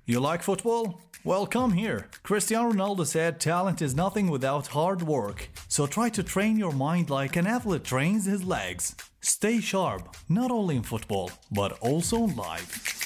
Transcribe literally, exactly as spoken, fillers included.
You like football? Well, come here. Cristiano Ronaldo said talent is nothing without hard work. So try to train your mind like an athlete trains his legs. Stay sharp, not only in football, but also in life.